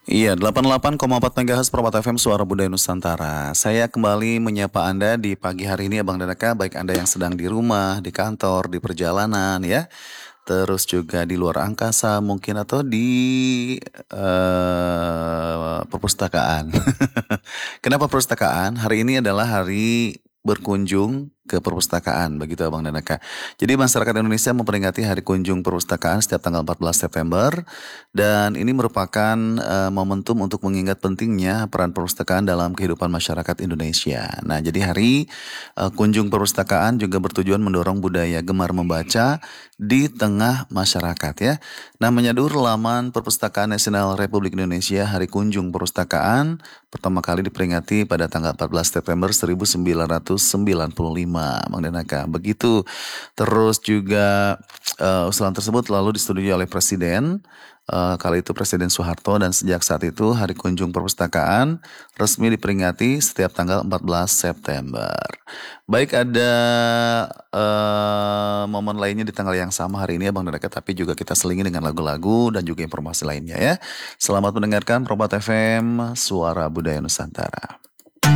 Iya, 88,4 MHz Permata FM Suara Budaya Nusantara. Saya kembali menyapa Anda di pagi hari ini Abang dan Eka, baik Anda yang sedang di rumah, di kantor, di perjalanan ya. Terus juga di luar angkasa mungkin atau di perpustakaan. Kenapa perpustakaan? Hari ini adalah hari berkunjung ke perpustakaan, begitu Abang dan Eka. Jadi masyarakat Indonesia memperingati Hari Kunjung Perpustakaan setiap tanggal 14 September dan ini merupakan momentum untuk mengingat pentingnya peran perpustakaan dalam kehidupan masyarakat Indonesia. Nah, jadi hari kunjung perpustakaan juga bertujuan mendorong budaya gemar membaca di tengah masyarakat ya. Nah, menyadur laman Perpustakaan Nasional Republik Indonesia Hari Kunjung Perpustakaan pertama kali diperingati pada tanggal 14 September 1995, Bang Denaka. Begitu. Terus juga usulan tersebut lalu disetujui oleh Presiden. Kali itu Presiden Soeharto dan sejak saat itu Hari Kunjung Perpustakaan resmi diperingati setiap tanggal 14 September. Baik, ada momen lainnya di tanggal yang sama hari ini ya Bang Denaka, tapi juga kita selingi dengan lagu-lagu dan juga informasi lainnya ya. Selamat mendengarkan Probat FM Suara Budaya Nusantara.